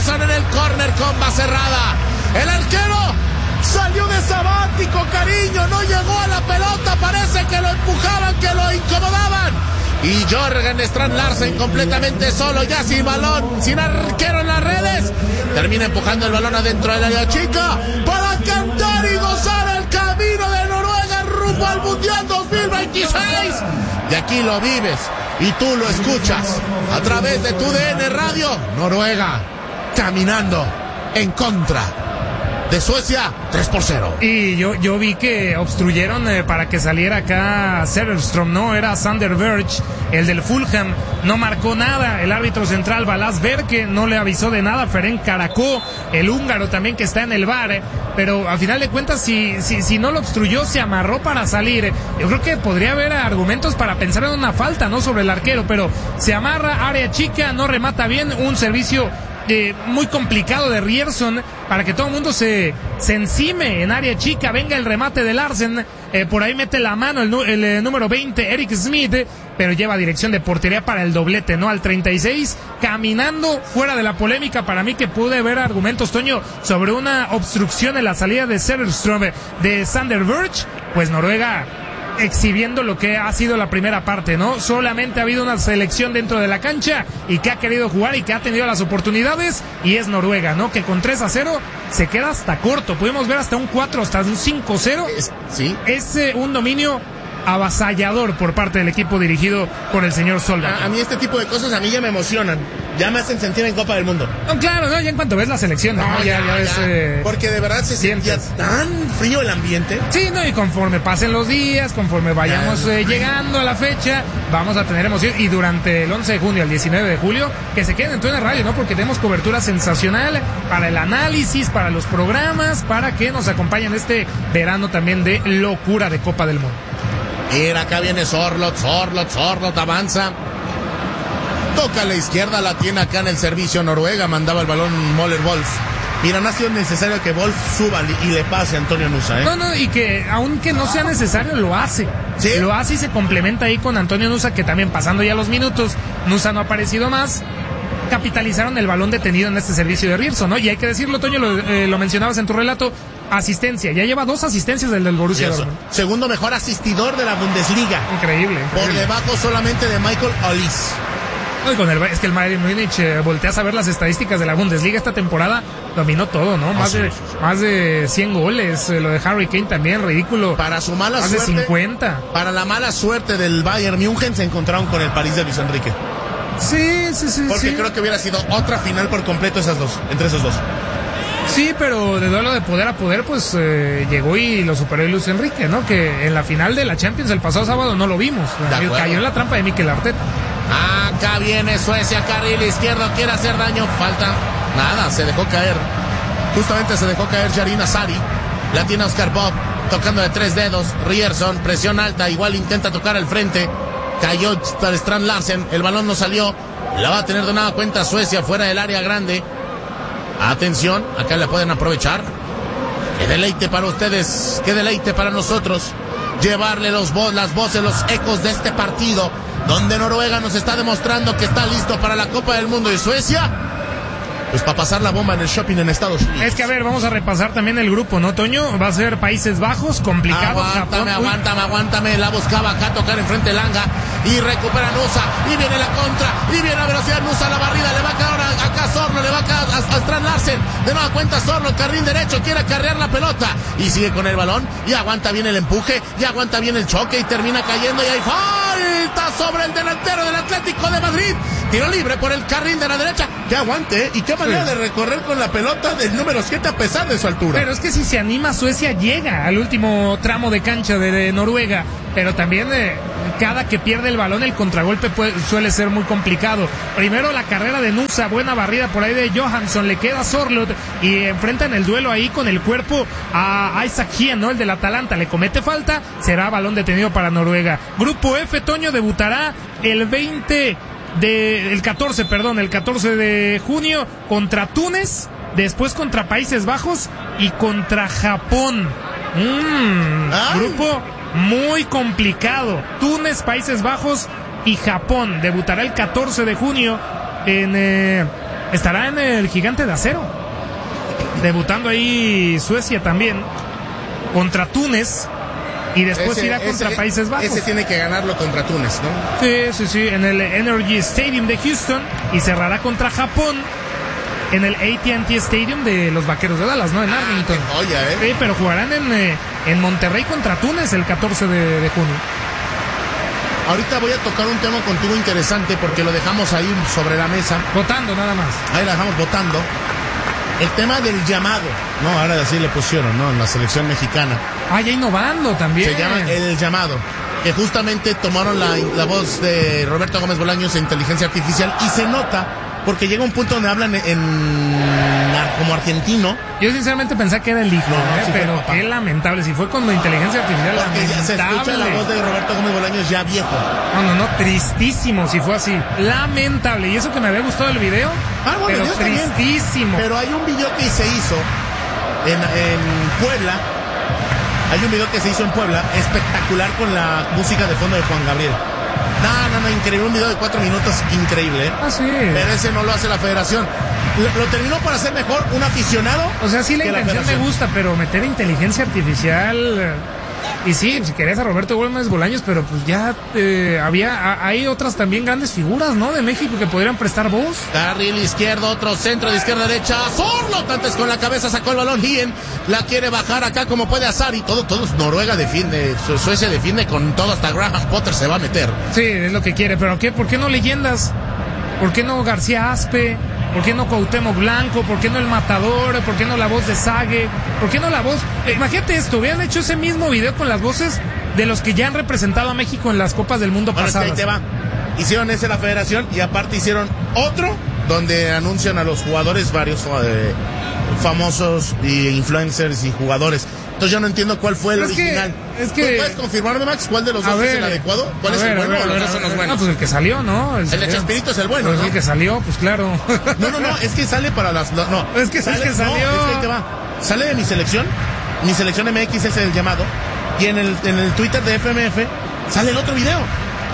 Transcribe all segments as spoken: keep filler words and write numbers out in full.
Ryerson en el córner con base cerrada. El arquero salió de sabático, cariño, no llegó a la pelota, parece que lo empujaban, que lo incomodaban. Y Jørgen Strand Larsen completamente solo, ya sin balón, sin arquero en las redes, termina empujando el balón adentro del área chica para cantar y gozar el camino de Noruega rumbo al Mundial dos mil veintiséis. Y aquí lo vives y tú lo escuchas a través de tu D N Radio. Noruega caminando en contra de Suecia, tres por cero. Y yo, yo vi que obstruyeron eh, para que saliera acá Söderström, ¿no? Era Sander Berge, el del Fulham, no marcó nada. El árbitro central Balázs Berke no le avisó de nada. Ferenc Karaköy, el húngaro también que está en el V A R, eh, pero al final de cuentas si, si, si no lo obstruyó, se amarró para salir. Yo creo que podría haber argumentos para pensar en una falta, ¿no? Sobre el arquero, pero se amarra, área chica, no remata bien, un servicio Eh, muy complicado de Ryerson para que todo el mundo se, se encime en área chica. Venga el remate de Larsen, eh, por ahí mete la mano el, el, el número veinte, Eric Smith, eh, pero lleva dirección de portería para el doblete, ¿no? Al treinta y seis, caminando fuera de la polémica. Para mí que pude ver argumentos, Toño, sobre una obstrucción en la salida de Söderström, de Sander Berge. Pues Noruega exhibiendo lo que ha sido la primera parte, ¿no? Solamente ha habido una selección dentro de la cancha y que ha querido jugar y que ha tenido las oportunidades, y es Noruega, ¿no? Que con tres a cero se queda hasta corto. Pudimos ver hasta un cuatro, hasta un cinco cero. Sí. Es eh, un dominio avasallador por parte del equipo dirigido por el señor Solbakken. A, a mí este tipo de cosas a mí ya me emocionan, ya me hacen sentir en Copa del Mundo. No, claro, no, ya en cuanto ves la selección, no, ¿no? ya, ya, ya ves, ya. Eh, porque de verdad se sentía tan frío el ambiente. Sí, no, y conforme pasen los días, conforme vayamos eh, llegando a la fecha, vamos a tener emoción. Y durante el once de junio al diecinueve de julio, que se queden en Tuena Radio, ¿no? Porque tenemos cobertura sensacional para el análisis, para los programas, para que nos acompañen este verano también de locura de Copa del Mundo. Mira, acá viene Sorloth, Sorloth, Sorloth avanza. Toca a la izquierda, la tiene acá en el servicio Noruega, mandaba el balón Möller Wolf. Mira, no ha sido necesario que Wolf suba y le pase a Antonio Nusa, ¿eh? No, no, y que aunque no sea necesario, lo hace. ¿Sí? Lo hace y se complementa ahí con Antonio Nusa, que también pasando ya los minutos, Nusa no ha aparecido más. Capitalizaron el balón detenido en este servicio de Ryerson, ¿no? Y hay que decirlo, Toño, lo, eh, lo mencionabas en tu relato, asistencia, ya lleva dos asistencias del, del Borussia Dortmund. Segundo mejor asistidor de la Bundesliga. Increíble, increíble. Por debajo solamente de Michael Olise. No, y con el, es que el Bayern Múnich, eh, volteas a ver las estadísticas de la Bundesliga esta temporada, dominó todo, ¿no? Más, oh, sí, de, sí, sí. más de cien goles, eh, lo de Harry Kane también, ridículo. Para su mala más suerte. Más de cincuenta. Para la mala suerte del Bayern München se encontraron con el París de Luis Enrique. Sí, sí, sí. Porque sí. creo que hubiera sido otra final por completo esas dos, entre esos dos. Sí, pero de duelo de poder a poder, pues eh, llegó y lo superó Luis Enrique, ¿no? Que en la final de la Champions el pasado sábado no lo vimos. Cayó en la trampa de Mikel Arteta. Acá viene Suecia, carril izquierdo, quiere hacer daño, falta. Nada, se dejó caer. Justamente se dejó caer Jarina Sari. La tiene Oscar Bob, tocando de tres dedos. Ryerson, presión alta, igual intenta tocar al frente. Cayó para Strand Larsen, el balón no salió. La va a tener de nada cuenta Suecia fuera del área grande. Atención, acá la pueden aprovechar. Qué deleite para ustedes, qué deleite para nosotros llevarle los vo- las voces, los ecos de este partido, donde Noruega nos está demostrando que está listo para la Copa del Mundo, y Suecia, pues para pasar la bomba en el shopping en Estados Unidos. Es que a ver, vamos a repasar también el grupo, ¿no, Toño? Va a ser Países Bajos, complicado. Aguántame, Japón, aguántame, aguántame. La buscaba acá, tocar enfrente Langa. Y recupera Nusa. Y viene la contra. Y viene a velocidad Nusa, la barrida. Le va a caer ahora acá Sorloth. Le va a caer a, a Strand Larsen. De nueva cuenta Sorloth, carril derecho. Quiere acarrear la pelota. Y sigue con el balón. Y aguanta bien el empuje. Y aguanta bien el choque. Y termina cayendo. Y hay falta sobre el delantero del Atlético de Madrid. Tiro libre por el carril de la derecha. Que aguante, ¿eh? Y qué manera sí. de recorrer con la pelota del número siete a pesar de su altura. Pero es que si se anima, Suecia llega al último tramo de cancha de, de Noruega. Pero también eh, cada que pierde el balón, el contragolpe puede, suele ser muy complicado. Primero la carrera de Nusa, buena barrida por ahí de Johansson, le queda Sorloth y enfrentan el duelo ahí con el cuerpo a Isaac Hien, ¿no? El del Atalanta, le comete falta, será balón detenido para Noruega. Grupo F, Toño, debutará el veinte de, el catorce, perdón, el catorce de junio contra Túnez, después contra Países Bajos y contra Japón. Mm, grupo muy complicado. Túnez, Países Bajos y Japón. Debutará el catorce de junio en, eh, estará en el Gigante de Acero, debutando ahí Suecia también, contra Túnez, y después ese, irá contra ese, Países Bajos. Ese tiene que ganarlo contra Túnez, ¿no? Sí, sí, sí, en el Energy Stadium de Houston, y cerrará contra Japón en el A T and T Stadium de los Vaqueros de Dallas, ¿no? En Arlington. Ah, oye, ¿eh? Sí, pero jugarán en, eh, en Monterrey contra Túnez el catorce de, de junio. Ahorita voy a tocar un tema contigo interesante porque lo dejamos ahí sobre la mesa. Votando nada más. Ahí la dejamos votando. El tema del llamado, no, ahora así le pusieron, ¿no? En la selección mexicana. Ah, ya innovando también. Se llama el llamado, que justamente tomaron la, la voz de Roberto Gómez Bolaños en inteligencia artificial y se nota porque llega un punto donde hablan en, en como argentino. Yo sinceramente pensé que era el hijo, no, no, ¿eh? Sí, pero qué lamentable, si fue con la inteligencia artificial, porque lamentable. Se escucha la voz de Roberto Gómez Bolaños ya viejo. No, no, no, tristísimo si fue así, lamentable, y eso que me había gustado el video, ah, bueno, pero tristísimo. También. Pero hay un video que se hizo en, en Puebla, hay un video que se hizo en Puebla, espectacular con la música de fondo de Juan Gabriel. No, no, no, increíble, un video de cuatro minutos, increíble, ¿eh? Ah, sí. Pero ese no lo hace la federación. Lo, lo terminó para hacer mejor un aficionado. O sea, sí, la intención me gusta, pero meter inteligencia artificial. Y sí, si querés a Roberto Gómez Bolaños, pero pues ya eh, había, hay otras también grandes figuras, ¿no? De México que podrían prestar voz. Carril izquierdo, otro centro de izquierda a derecha. Zorlo, antes con la cabeza sacó el balón. Hien la quiere bajar acá como puede Azar. Y todo, todo Noruega defiende, Suecia defiende con todo, hasta Graham Potter se va a meter. Sí, es lo que quiere, pero ¿qué? ¿Por qué no leyendas? ¿Por qué no García Aspe? ¿Por qué no Cuauhtémoc Blanco? ¿Por qué no el Matador? ¿Por qué no la voz de Sague? ¿Por qué no la voz? Eh, imagínate esto, hubieran hecho ese mismo video con las voces de los que ya han representado a México en las Copas del Mundo bueno, pasadas. Es que ahí te va. Hicieron ese la federación y aparte hicieron otro donde anuncian a los jugadores, varios eh, famosos y influencers y jugadores. Entonces yo no entiendo cuál fue el es original. Que, es que... ¿Puedes confirmarme, Max, cuál de los dos ver, es el adecuado? ¿Cuál es ver, el bueno ver, o los dos son los buenos? No, pues el que salió, ¿no? El, el de Chespirito es el bueno, pues ¿no? El que salió, pues claro. No, no, no, es que sale para las... No, no. Es que, sale, es que salió. No, es que ahí te va. Sale de mi selección. Mi selección M X es el llamado. Y en el, en el Twitter de F M F sale el otro video.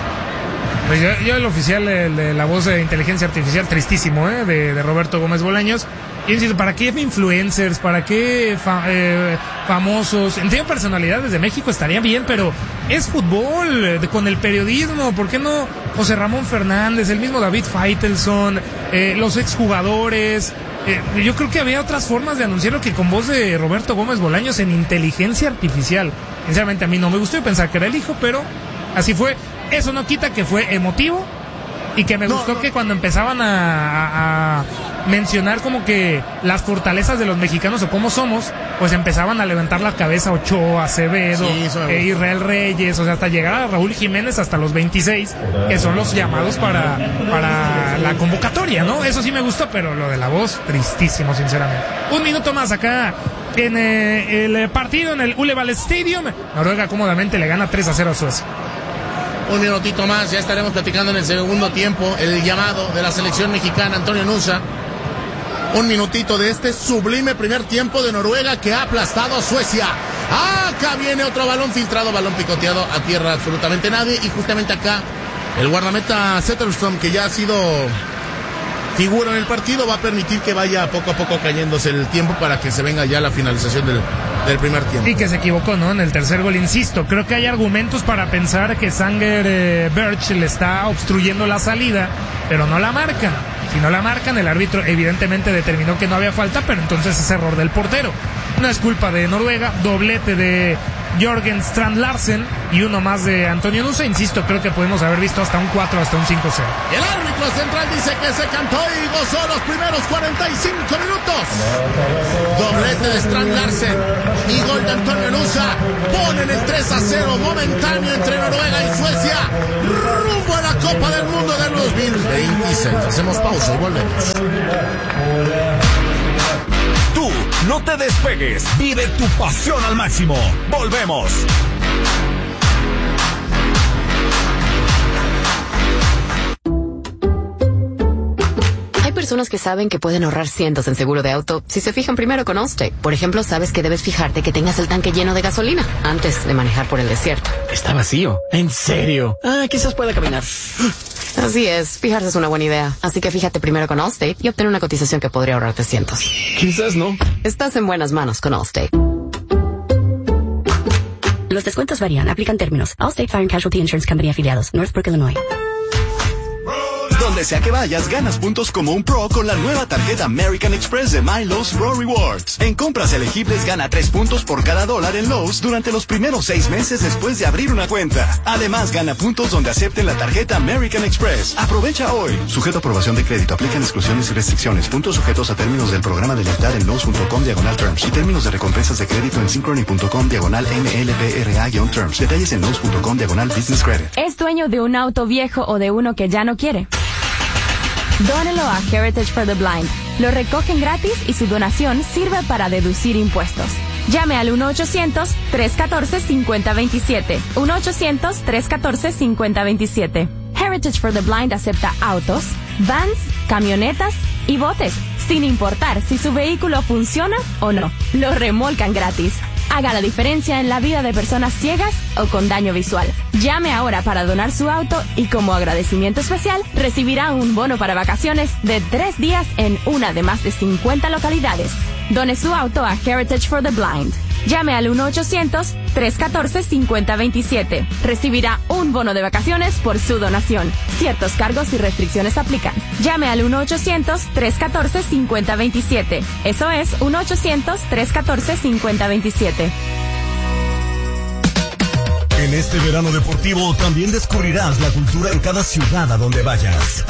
Pues yo, yo el oficial, el de la voz de inteligencia artificial, tristísimo, ¿eh? De, de Roberto Gómez Bolaños. Y insisto, ¿para qué influencers? ¿Para qué fa, eh, famosos? Entiendo personalidades de México estaría bien, pero es fútbol, de, con el periodismo. ¿Por qué no José Ramón Fernández, el mismo David Faitelson, eh, los exjugadores? Eh, yo creo que había otras formas de anunciarlo que con voz de Roberto Gómez Bolaños en inteligencia artificial. Sinceramente a mí no me gustó, yo pensaba que era el hijo, pero así fue. Eso no quita que fue emotivo y que me no, gustó no. que cuando empezaban a, a, a mencionar como que las fortalezas de los mexicanos o cómo somos, pues empezaban a levantar la cabeza Ochoa, Acevedo, sí, eh, Israel Reyes, o sea, hasta llegar a Raúl Jiménez hasta los veintiséis, que son los llamados para, para la convocatoria, ¿no? Eso sí me gustó, pero lo de la voz, tristísimo, sinceramente. Un minuto más acá en eh, el partido en el Uleval Stadium. Noruega cómodamente le gana tres a cero a Suecia. Un minutito más, ya estaremos platicando en el segundo tiempo el llamado de la selección mexicana, Antonio Nusa. Un minutito de este sublime primer tiempo de Noruega que ha aplastado a Suecia. Acá viene otro balón filtrado, balón picoteado a tierra, absolutamente nadie. Y justamente acá el guardameta Zetterström, que ya ha sido figura en el partido, va a permitir que vaya poco a poco cayéndose el tiempo para que se venga ya la finalización del, del primer tiempo. Y que se equivocó, ¿no? En el tercer gol, insisto, creo que hay argumentos para pensar que Sander eh, Birch le está obstruyendo la salida, pero no la marcan. Si no la marcan, el árbitro evidentemente determinó que no había falta, pero entonces es error del portero. No es culpa de Noruega, doblete de Jørgen Strand Larsen y uno más de Antonio Nusa. Insisto, creo que podemos haber visto hasta un cuatro, hasta un cinco cero. El árbitro central dice que se cantó y gozó los primeros cuarenta y cinco minutos. Doblete de Strand Larsen y gol de Antonio Nusa ponen el tres a cero momentáneo entre Noruega y Suecia rumbo a la Copa del Mundo del dos mil veintiséis. Hacemos pausa y volvemos. Tú no te despegues, vive tu pasión al máximo. Volvemos. Hay personas que saben que pueden ahorrar cientos en seguro de auto si se fijan primero con Allstate. Por ejemplo, sabes que debes fijarte que tengas el tanque lleno de gasolina antes de manejar por el desierto. Está vacío. ¿En serio? Ah, quizás pueda caminar. Así es, fijarse es una buena idea. Así que fíjate primero con Allstate y obtén una cotización que podría ahorrarte cientos. Quizás no. Estás en buenas manos con Allstate. Los descuentos varían, aplican términos. Allstate Fire and Casualty Insurance Company afiliados, Northbrook, Illinois. Donde sea que vayas, ganas puntos como un pro con la nueva tarjeta American Express de My Lowe's Pro Rewards. En compras elegibles gana tres puntos por cada dólar en Lowe's durante los primeros seis meses después de abrir una cuenta. Además, gana puntos donde acepten la tarjeta American Express. Aprovecha hoy. Sujeto a aprobación de crédito. Aplican exclusiones y restricciones. Puntos sujetos a términos del programa de lealtad en Lowe's.com diagonal terms y términos de recompensas de crédito en Synchrony.com diagonal M L P R A-terms. Detalles en Lowe's.com diagonal business credit. ¿Es dueño de un auto viejo o de uno que ya no quiere? Dónelo a Heritage for the Blind. Lo recogen gratis y su donación sirve para deducir impuestos. Llame al uno ochocientos, tres uno cuatro, cinco cero dos siete. uno ochocientos, tres uno cuatro, cinco cero dos siete. Heritage for the Blind acepta autos, vans, camionetas y botes, sin importar si su vehículo funciona o no. Lo remolcan gratis. Haga la diferencia en la vida de personas ciegas o con daño visual. Llame ahora para donar su auto y como agradecimiento especial recibirá un bono para vacaciones de tres días en una de más de cincuenta localidades. Done su auto a Heritage for the Blind. Llame al uno ochocientos, tres uno cuatro, cinco cero dos siete. Recibirá un bono de vacaciones por su donación. Ciertos cargos y restricciones aplican. Llame al uno ochocientos, tres uno cuatro, cinco cero dos siete. Eso es uno ochocientos, tres uno cuatro, cinco cero dos siete. En este verano deportivo también descubrirás la cultura en cada ciudad a donde vayas.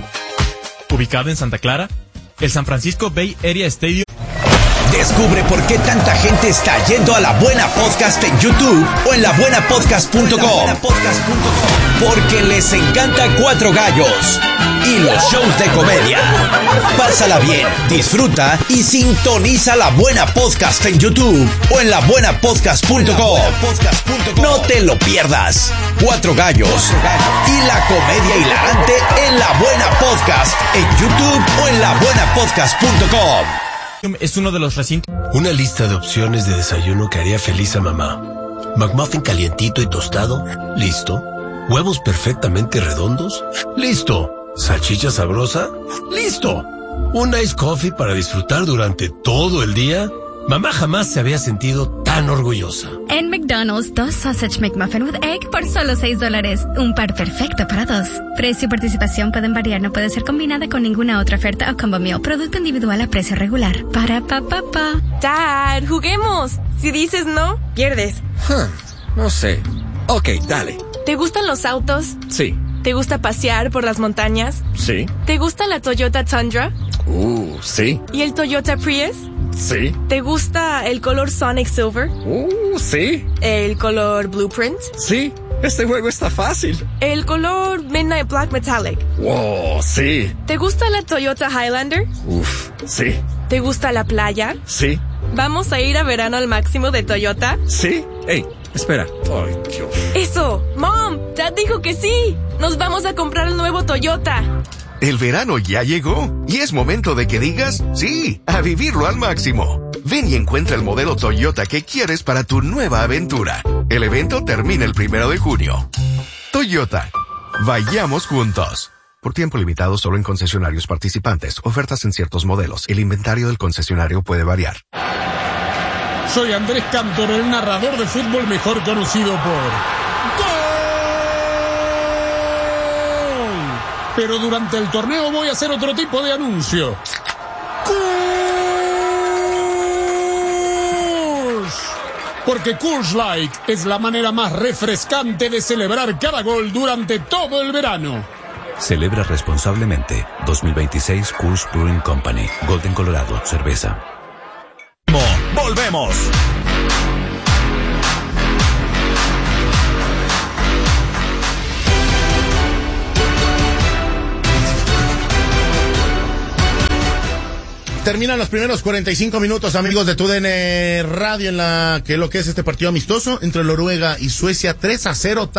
Ubicado en Santa Clara, el San Francisco Bay Area Stadium. Descubre por qué tanta gente está yendo a La Buena Podcast en YouTube o en la buena podcast punto com. Porque les encanta Cuatro Gallos y los shows de comedia. Pásala bien, disfruta y sintoniza La Buena Podcast en YouTube o en la buena podcast punto com. No te lo pierdas. Cuatro Gallos y la comedia hilarante en La Buena Podcast en YouTube o en la buena podcast punto com. Es uno de los recintos. Una lista de opciones de desayuno que haría feliz a mamá. McMuffin calientito y tostado, listo. Huevos perfectamente redondos, listo. Salchicha sabrosa, listo. Un ice coffee para disfrutar durante todo el día. Mamá jamás se había sentido tan orgullosa. En McDonald's, dos Sausage McMuffin with Egg por solo seis dólares. Un par perfecto para dos. Precio y participación pueden variar, no puede ser combinada con ninguna otra oferta o combo meal. Producto individual a precio regular. Para pa pa pa. Dad, juguemos. Si dices no, pierdes. Huh, no sé. Ok, dale. ¿Te gustan los autos? Sí. ¿Te gusta pasear por las montañas? Sí. ¿Te gusta la Toyota Tundra? Uh, sí. ¿Y el Toyota Prius? Sí. ¿Te gusta el color Sonic Silver? Uh, sí. ¿El color Blueprint? Sí. Este juego está fácil. ¿El color Midnight Black Metallic? Wow, sí. ¿Te gusta la Toyota Highlander? Uf, sí. ¿Te gusta la playa? Sí. ¿Vamos a ir a verano al máximo de Toyota? Sí. Ey, espera. Ay, Dios. ¡Eso! ¡Mom! ¡Dad dijo que sí! ¡Nos vamos a comprar el nuevo Toyota! El verano ya llegó y es momento de que digas sí, a vivirlo al máximo. Ven y encuentra el modelo Toyota que quieres para tu nueva aventura. El evento termina el primero de junio. Toyota, vayamos juntos. Por tiempo limitado solo en concesionarios participantes. Ofertas en ciertos modelos. El inventario del concesionario puede variar. Soy Andrés Cantor, el narrador de fútbol mejor conocido por ¡Gol! Pero durante el torneo voy a hacer otro tipo de anuncio. ¡Coors! Porque Coors Light es la manera más refrescante de celebrar cada gol durante todo el verano. Celebra responsablemente. dos mil veintiséis Coors Brewing Company. Golden, Colorado. Cerveza. Volvemos. Terminan los primeros cuarenta y cinco minutos, amigos de T U D N Radio, en la que lo que es este partido amistoso entre Noruega y Suecia. Tres a cero, Tati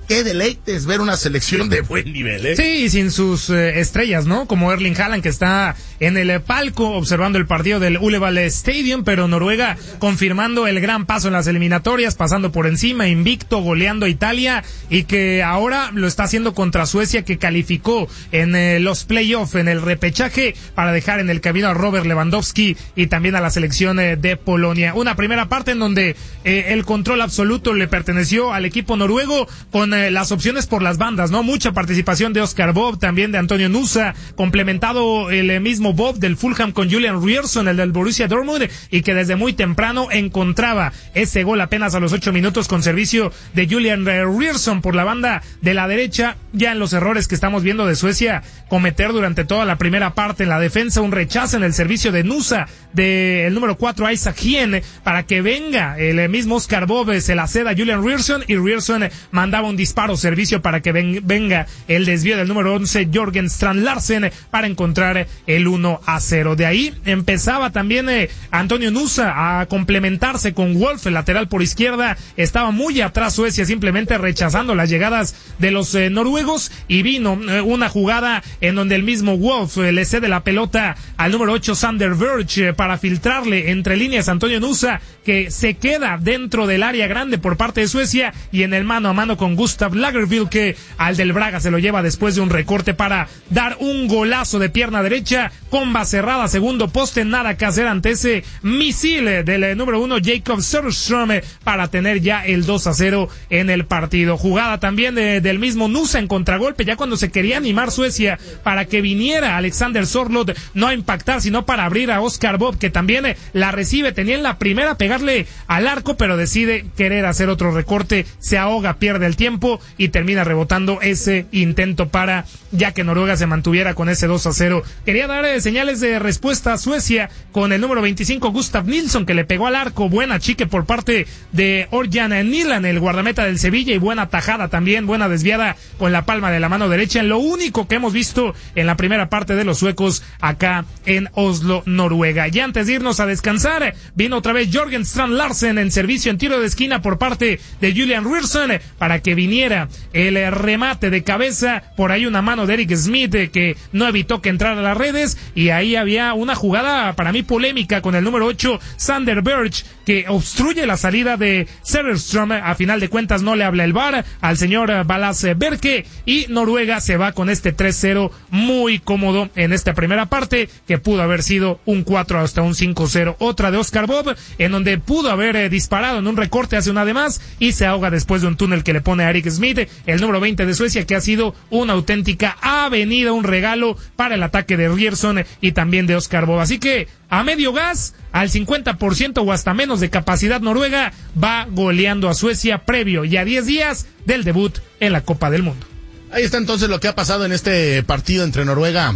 qué deleite es ver una selección de buen nivel, ¿eh? Sí, sin sus eh, estrellas, ¿no? Como Erling Haaland, que está en el eh, palco observando el partido del Ullevål Stadium, pero Noruega confirmando el gran paso en las eliminatorias, pasando por encima, invicto, goleando a Italia, y que ahora lo está haciendo contra Suecia, que calificó en eh, los playoffs, en el repechaje, para dejar en el camino a Robert Lewandowski y también a la selección eh, de Polonia. Una primera parte en donde eh, el control absoluto le perteneció al equipo noruego, con eh, las opciones por las bandas, ¿no? Mucha participación de Oscar Bob, también de Antonio Nusa, complementado el eh, mismo Bob del Fulham con Julian Ryerson, el del Borussia Dortmund, y que desde muy temprano encontraba ese gol apenas a los ocho minutos con servicio de Julian Ryerson por la banda de la derecha. Ya en los errores que estamos viendo de Suecia cometer durante toda la primera parte en la defensa, un rechazo en el servicio de Nusa, del número cuatro Isaac Hien, para que venga el mismo Oscar Bob, se la ceda a Julian Ryerson, y Ryerson mandaba un disparo servicio para que ven, venga el desvío del número once Jorgen Strand Larsen para encontrar el uno a cero. De ahí empezaba también eh, Antonio Nusa a complementarse con Wolf, el lateral por izquierda. Estaba muy atrás Suecia, simplemente rechazando las llegadas de los eh, noruegos, y vino eh, una jugada en donde el mismo Wolf eh, le cede la pelota al número ocho Sander Berg eh, para filtrarle entre líneas a Antonio Nusa, que se queda dentro del área grande por parte de Suecia, y en el mano a mano con Gustav Lagervield, que al del Braga se lo lleva después de un recorte para dar un golazo de pierna derecha, comba cerrada, segundo poste, nada que hacer ante ese misil del eh, número uno Jacob Söderström eh, para tener ya el dos a cero en el partido. Jugada también de, del mismo Nusa en contragolpe, ya cuando se quería animar Suecia para que viniera Alexander Sorloth, no a impactar, sino para abrir a Oscar Bob, que también eh, la recibe, tenía en la primera pegarle al arco, pero decide querer hacer otro recorte, se ahoga, pierde el tiempo y termina rebotando ese intento para ya que Noruega se mantuviera con ese dos a cero. Quería dar eh, señales de respuesta a Suecia con el número veinticinco Gustav Nilsson, que le pegó al arco, buena chique por parte de Orjan Nilan, el guardameta del Sevilla, y buena tajada también, buena desviada con la palma de la mano derecha, en lo único que hemos visto en la primera parte de los suecos acá en Oslo, Noruega. Y antes de irnos a descansar, vino otra vez Jorgen Strand Larsen en servicio en tiro de esquina por parte de Julian Ryerson para que viniera el remate de cabeza, por ahí una mano de Eric Smith eh, que no evitó que entrara a las redes, y ahí había una jugada para mí polémica con el número ocho Sander Berg, que obstruye la salida de Söderström. A final de cuentas no le habla el V A R al señor Balas Berke, y Noruega se va con este tres cero muy cómodo en esta primera parte, que pudo haber sido un cuatro hasta un cinco cero. Otra de Oscar Bob, en donde pudo haber eh, disparado en un recorte, hace una de más y se ahoga después de un túnel que le pone a Eric Smith, el número veinte de Suecia, que ha sido una auténtica avenida, un regalo para el ataque de Ryerson y también de Oscar Bob. Así que a medio gas, al cincuenta por ciento o hasta menos de capacidad, Noruega va goleando a Suecia previo y a diez días del debut en la Copa del Mundo. Ahí está entonces lo que ha pasado en este partido entre Noruega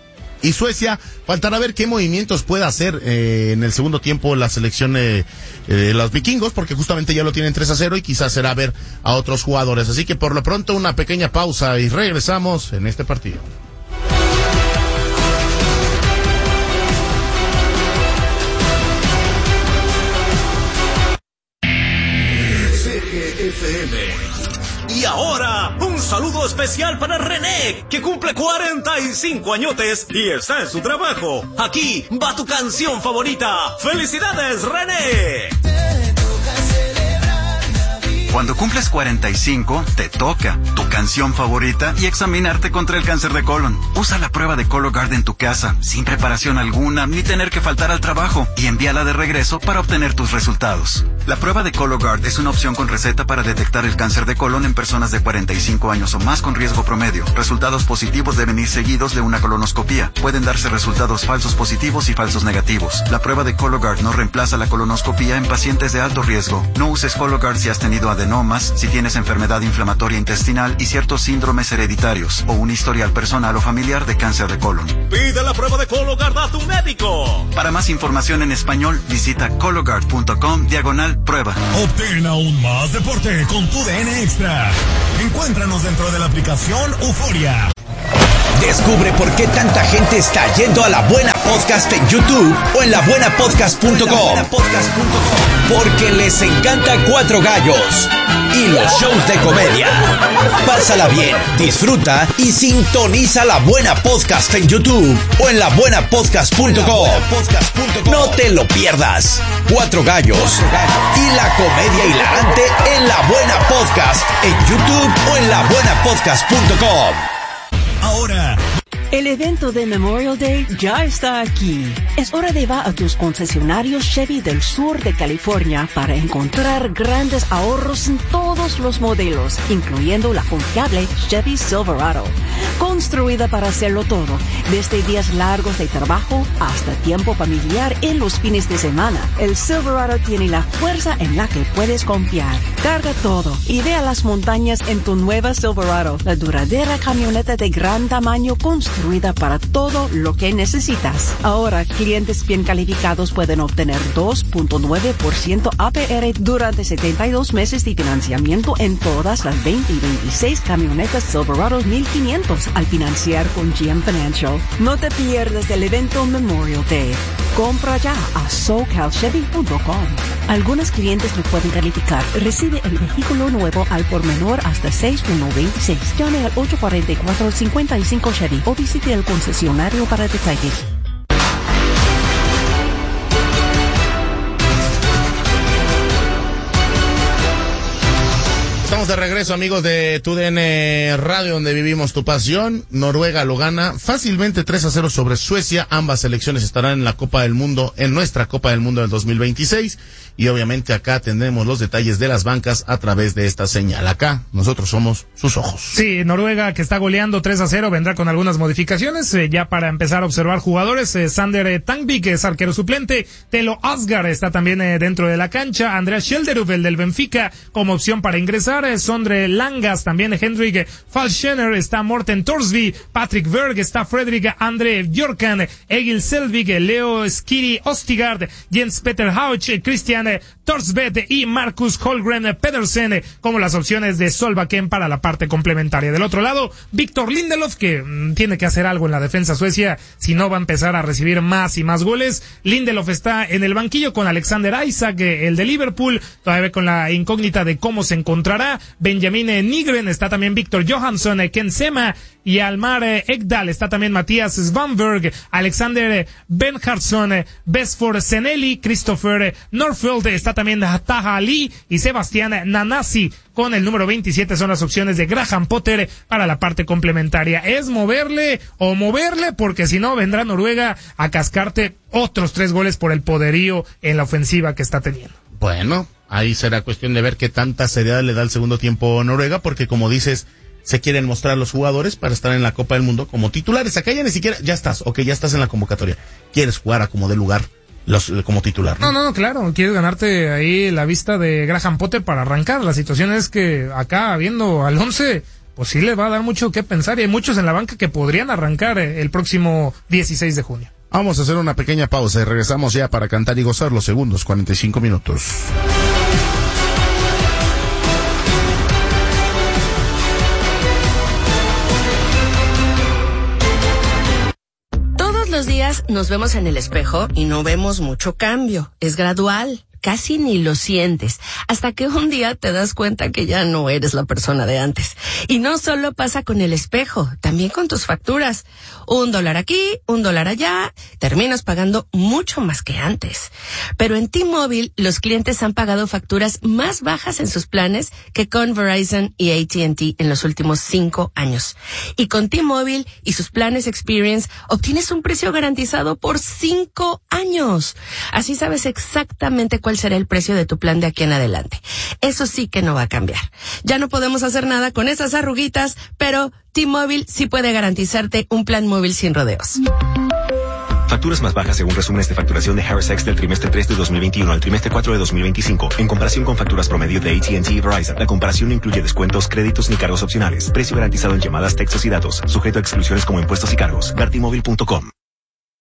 y Suecia. Faltará ver qué movimientos puede hacer eh, en el segundo tiempo la selección de eh, eh, los vikingos, porque justamente ya lo tienen tres a cero y quizás será ver a otros jugadores. Así que por lo pronto una pequeña pausa y regresamos en este partido. C G F M. Y ahora, un saludo especial para René, que cumple cuarenta y cinco añotes y está en su trabajo. Aquí va tu canción favorita. ¡Felicidades, René! Cuando cumples cuarenta y cinco, te toca tu canción favorita y examinarte contra el cáncer de colon. Usa la prueba de Cologuard en tu casa, sin preparación alguna, ni tener que faltar al trabajo, y envíala de regreso para obtener tus resultados. La prueba de Cologuard es una opción con receta para detectar el cáncer de colon en personas de cuarenta y cinco años o más con riesgo promedio. Resultados positivos deben ir seguidos de una colonoscopía. Pueden darse resultados falsos positivos y falsos negativos. La prueba de Cologuard no reemplaza la colonoscopía en pacientes de alto riesgo. No uses Cologuard si has tenido adenomas, si tienes enfermedad inflamatoria intestinal y ciertos síndromes hereditarios, o un historial personal o familiar de cáncer de colon. Pide la prueba de Cologuard a tu médico. Para más información en español, visita cologuard punto com diagonal prueba. Obtén aún más deporte con tu D N Extra. Encuéntranos dentro de la aplicación Euforia. Descubre por qué tanta gente está yendo a La Buena Podcast en YouTube o en la buena podcast punto com. Porque les encanta Cuatro Gallos y los shows de comedia. Pásala bien, disfruta y sintoniza La Buena Podcast en YouTube o en la buena podcast punto com. No te lo pierdas. Cuatro Gallos y la comedia hilarante en La Buena Podcast en YouTube o en la buena podcast punto com. Ahora, el evento de Memorial Day ya está aquí. Es hora de ir a tus concesionarios Chevy del sur de California para encontrar grandes ahorros en todos los modelos, incluyendo la confiable Chevy Silverado. Construida para hacerlo todo, desde días largos de trabajo hasta tiempo familiar en los fines de semana. El Silverado tiene la fuerza en la que puedes confiar. Carga todo y ve a las montañas en tu nueva Silverado, la duradera camioneta de gran tamaño construida para todo lo que necesitas. Ahora, clientes bien calificados pueden obtener dos punto nueve por ciento A P R durante setenta y dos meses de financiamiento en todas las veinte y veintiséis camionetas Silverado mil quinientos al financiar con G M Financial. No te pierdas el evento Memorial Day. Compra ya a socal chevy punto com. Algunos clientes lo pueden calificar. Recibe el vehículo nuevo al por menor hasta seis uno veintiséis. Llame al ocho cuatro cuatro, cinco cinco Chevy o visite el concesionario para detalles. Estamos de regreso, amigos de Tu D N Radio, donde vivimos tu pasión. Noruega lo gana fácilmente tres a cero sobre Suecia. Ambas selecciones estarán en la Copa del Mundo, en nuestra Copa del Mundo del dos mil veintiséis. Y obviamente acá tendremos los detalles de las bancas a través de esta señal. Acá nosotros somos sus ojos. Sí, Noruega, que está goleando tres a cero, vendrá con algunas modificaciones, eh, ya para empezar a observar jugadores. eh, Sander eh, Tangvik, que es arquero suplente. Telo Asgard está también eh, dentro de la cancha. Andreas Schjelderup, el del Benfica, como opción para ingresar. eh, Sondre Langas, también eh, Henrik eh, Falschener, está Morten Torsby, Patrick Berg, está Fredrik Andre Bjorkan, eh, Egil Selvig, eh, Leo Skiri Ostigard, Jens Peter Hauch, eh, Christian eh, Torsbeth y Marcus Holgren eh, Pedersen, eh, como las opciones de Solbakken para la parte complementaria. Del otro lado, Victor Lindelof, que mm, tiene que hacer algo en la defensa Suecia, si no va a empezar a recibir más y más goles. Lindelof está en el banquillo con Alexander Isak, eh, el de Liverpool, todavía con la incógnita de cómo se encontrará. Benjamin eh, Nygren, está también Victor Johansson, eh, Ken Sema y Almar eh, Ekdal, está también Matías Svanberg, Alexander eh, Bernhardsson, eh, Besfor Seneli, Christopher eh, Norfeld, eh, está también Taha Ali y Sebastián Nanasi. Con el número veintisiete son las opciones de Graham Potter para la parte complementaria. Es moverle o moverle, porque si no vendrá Noruega a cascarte otros tres goles por el poderío en la ofensiva que está teniendo. Bueno, ahí será cuestión de ver qué tanta seriedad le da el segundo tiempo Noruega, porque como dices, se quieren mostrar los jugadores para estar en la Copa del Mundo como titulares. Acá ya ni siquiera, ya estás, ok, ya estás en la convocatoria. Quieres jugar a como de lugar. Los, como titular, ¿no? No, no, claro, quieres ganarte ahí la vista de Graham Potter para arrancar. La situación es que acá, viendo al once, pues sí le va a dar mucho que pensar y hay muchos en la banca que podrían arrancar el próximo dieciséis de junio. Vamos a hacer una pequeña pausa y regresamos ya para cantar y gozar los segundos cuarenta y cinco minutos. Todos los días nos vemos en el espejo y no vemos mucho cambio. Es gradual. Casi ni lo sientes, hasta que un día te das cuenta que ya no eres la persona de antes. Y no solo pasa con el espejo, también con tus facturas. Un dólar aquí, un dólar allá, terminas pagando mucho más que antes. Pero en T-Mobile, los clientes han pagado facturas más bajas en sus planes que con Verizon y A T and T en los últimos cinco años. Y con T-Mobile y sus planes Experience, obtienes un precio garantizado por cinco años. Así sabes exactamente cuál será el precio de tu plan de aquí en adelante. Eso sí que no va a cambiar. Ya no podemos hacer nada con esas arruguitas, pero T-Mobile sí puede garantizarte un plan móvil sin rodeos. Facturas más bajas según resúmenes de facturación de Harris X del trimestre tres de dos mil veintiuno al trimestre cuatro de dos mil veinticinco. En comparación con facturas promedio de A T and T y Verizon, la comparación no incluye descuentos, créditos ni cargos opcionales. Precio garantizado en llamadas, textos y datos. Sujeto a exclusiones como impuestos y cargos. ver t mobile punto com.